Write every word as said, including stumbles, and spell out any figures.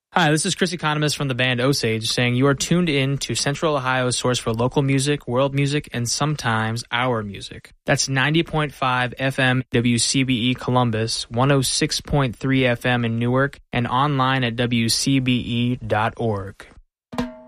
Hi, this is Chris Economist from the band Osage saying you are tuned in to Central Ohio's source for local music, world music, and sometimes our music. That's ninety point five F M W C B E Columbus, one oh six point three F M in Newark, and online at W C B E dot org.